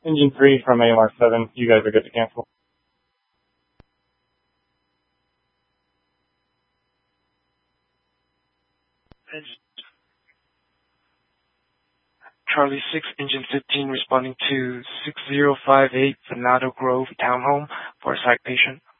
Engine 3 from AMR 7, you guys are good to cancel. Charlie 6, Engine 15, responding to 6058 Venado Grove Townhome for a psych patient.